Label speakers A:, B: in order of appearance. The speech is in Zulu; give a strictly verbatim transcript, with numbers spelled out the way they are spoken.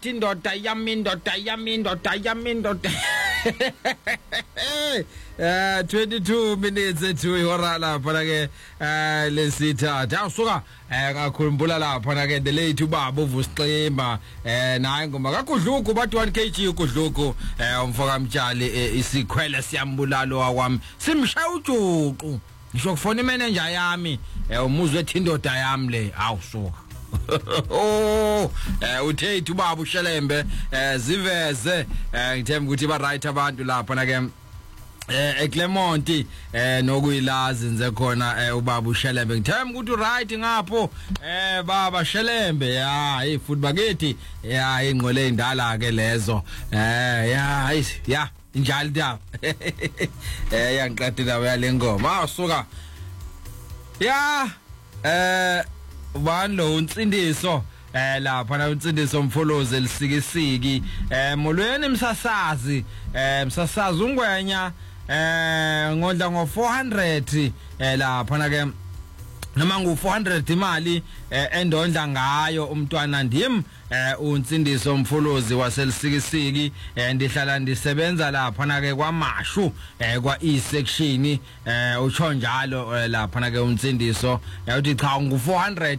A: Indoda yami indoda yami indoda yami indoda eh twenty-two minutes to ihora lapha ke eh lesithathu awusuka eh kakhumbula lapha na ke the late ubaba uVusiximba eh naye ngoma kakudluku bathi one kg ukudluku eh umfoka Mtshali isikhwele siyambulalo wakwami simshaya ujuqu ngisho kufona imanager yami eh umuzwe ethi indoda yami le awusuka oh eh uthe ubaba uShelembe eh ziveze eh ngithemba ukuthi ba right abantu lapha na ke eh eClermont eh nokuyilazi nze khona eh ubaba uShelembe ngithemba ukuthi right ngapho eh baba Shelembe ya hey futhi bakithi ya ingqole indala ke lezo eh ya ya njalo da eh yangiqedela uyalengoma awusuka ya eh ubani lo unsindiso eh lapha na unsindiso Mfolozi elisikisiki eh molweni msasazi eh msasazi ungwenya eh ngodla ngo four hundred eh lapha na ke noma ngu four hundred imali endondla ngayo umntwana ndim eh unsindiso Mfolozi waselisikisiki ndihlala ndisebenza lapha na ke kwaMashu eh kwa E section eh utsho njalo lapha na ke unsindiso uthi cha ngu four hundred